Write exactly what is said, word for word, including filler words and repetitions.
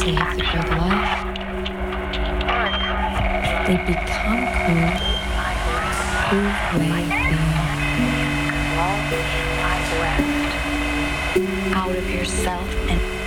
live the good life. They become cool who they are. Out of yourself and